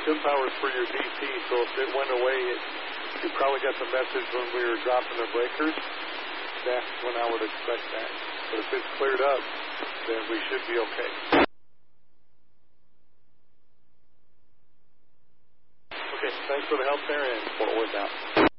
SIM power is for your DC, so if it went away, you probably got the message when we were dropping the breakers. That's when I would expect that. But if it's cleared up, then we should be okay. Okay, thanks for the help there, and forward out.